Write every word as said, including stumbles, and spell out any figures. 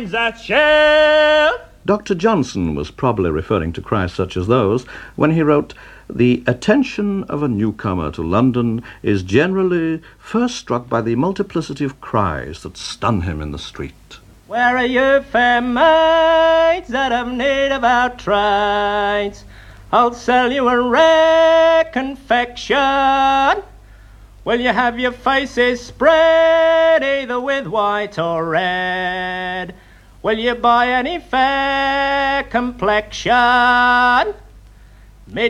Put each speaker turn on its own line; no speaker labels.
that shall.
Doctor Johnson was probably referring to cries such as those when he wrote, "The attention of a newcomer to London is generally first struck by the multiplicity of cries that stun him in the street."
Where are you, fair maids, that have need of our trades? I'll sell you a rare confection. Will you have your faces spread either with white or red? Will you buy any fair complexion?